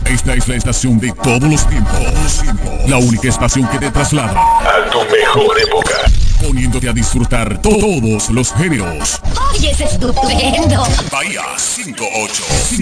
Esta es la estación de todos los tiempos. La única estación que te traslada a tu mejor época, poniéndote a disfrutar todos los géneros. ¡Oye, es estupendo! Bahía 585.